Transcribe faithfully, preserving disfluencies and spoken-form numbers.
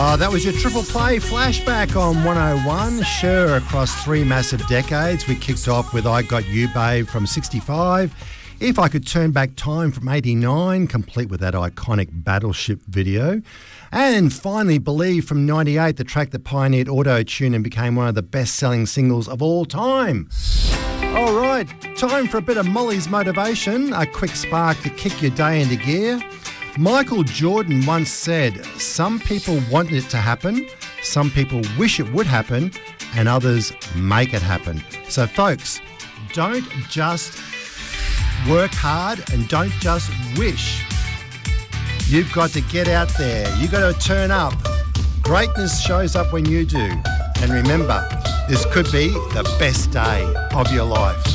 Uh, that was your triple play flashback on one oh one. Sure, across three massive decades. We kicked off with I Got You Babe from sixty-five. If I Could Turn Back Time from eighty-nine, complete with that iconic Battleship video. And finally, Believe from ninety-eight, the track that pioneered auto-tune and became one of the best-selling singles of all time. All right, time for a bit of Molly's motivation, a quick spark to kick your day into gear. Michael Jordan once said, some people want it to happen, some people wish it would happen, and others make it happen. So, folks, don't just work hard and don't just wish. You've got to get out there. You've got to turn up. Greatness shows up when you do. And remember, this could be the best day of your life.